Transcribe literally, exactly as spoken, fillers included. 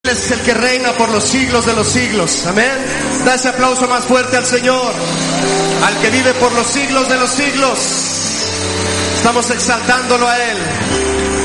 es el que reina por los siglos de los siglos. Amén. Da ese aplauso más fuerte al Señor, al que vive por los siglos de los siglos. Estamos exaltándolo a Él.